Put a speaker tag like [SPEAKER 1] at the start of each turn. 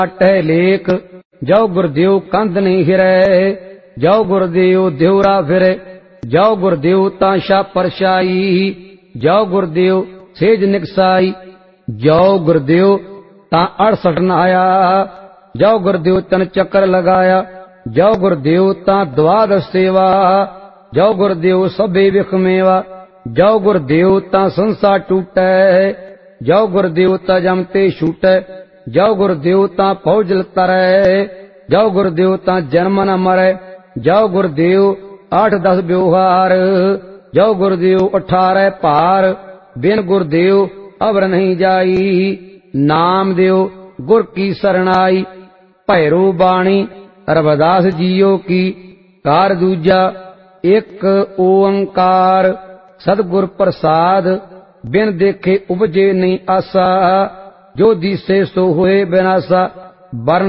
[SPEAKER 1] ਟਹਿ ਲੇਖ, ਜਾਉ ਗੁਰਦੇਵ ਕੰਧ ਨਹੀਂ ਹਿਰੈ, ਜਾਉ ਗੁਰਦੇਵ ਦਿਉਰਾ ਫਿਰੈ, ਜਾਉ ਗੁਰਦੇਵ ਤਾਂ ਸ਼ਾ ਪਰਛਾਈ, ਜਾਉ ਗੁਰਦੇਵ ਸੇਜ ਨਿਕਸਾਈ, ਜਾਉ ਗੁਰਦੇਵ ਤਾਂ 68 ਨਹਾਇਆ, ਜਾਉ ਗੁਰਦੇਵ ਤਨ ਚੱਕਰ ਲਗਾਇਆ, ਜਾਉ ਗੁਰਦੇਵ ਤਾਂ ਦਵਾਦਸ ਸੇਵਾ, ਜਾਉ ਗੁਰਦੇਵ ਸਭੇ ਵਿਖ ਮੇਵਾ, ਜਾਉ ਗੁਰਦੇਵ ਤਾਂ ਸੰਸਾ ਟੂਟੈ, ਜਾਉ ਗੁਰਦੇਵ ਤਾਂ ਜਮ ਤੇ ਛੂਟੈ, ਜਾਉ ਗੁਰਦੇਵ ਤਾਂ ਫੌਜਲ ਤਰੈ, ਜਾਉ ਗੁਰਦੇਵ ਤਾਂ ਜਨਮ ਨ ਮਰੈ, ਜਾਉ ਗੁਰਦੇਵ 8-10 ਵਿਵਹਾਰ, ਜਾਉ ਗੁਰਦੇਵ 18 ਭਾਰ, ਬਿਨ ਗੁਰਦੇਵ ਅਵਰ ਨਹੀਂ ਜਾਈ, ਨਾਮ ਦਿਓ ਗੁਰ ਕੀ ਸਰਣਾਈ, ਭੈਰੋ ਬਾਣੀ ਰਵਿਦਾਸ ਜੀਓ ਕੀ, ਕਾਰ ਦੂਜਾ ਇੱਕ ਓੰਕਾਰ, ਸਤਿਗੁਰ ਪ੍ਰਸਾਦ ਬਿਨ ਦੇਖੇ ਉਪਜੇ ਨਹੀਂ ਆਸਾ, ਜੋ ਦੀਸੇ ਸੋ ਹੋਏ ਬਿਨਾਸਾ, ਬਰਨ